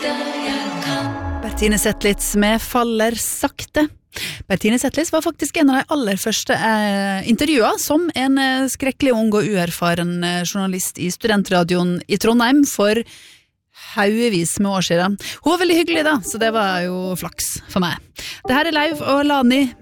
Bertine Zetlitz med Faller sakte. Bertine Zetlitz var faktisk en av de aller første intervjuer som en skrekkelig ung og uerfaren journalist i studentradioen i Trondheim for haugevis med år siden. Hun var veldig hyggelig da, så det var jo flaks for meg. Det her er Leiv og Lani